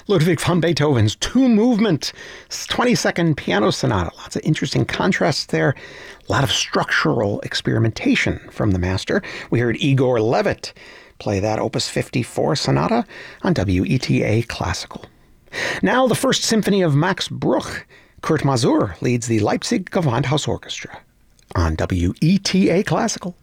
Ludwig van Beethoven's two-movement 22nd Piano Sonata. Lots of interesting contrasts there. A lot of structural experimentation from the master. We heard Igor Levit play that Opus 54 Sonata on WETA Classical. Now the First Symphony of Max Bruch. Kurt Masur leads the Leipzig Gewandhaus Orchestra on WETA Classical.